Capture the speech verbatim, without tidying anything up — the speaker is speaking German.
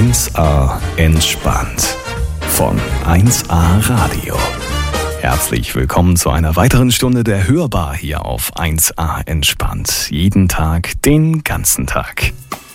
eins a entspannt von eins a Radio. Herzlich willkommen zu einer weiteren Stunde der Hörbar hier auf eins a entspannt. Jeden Tag, den ganzen Tag.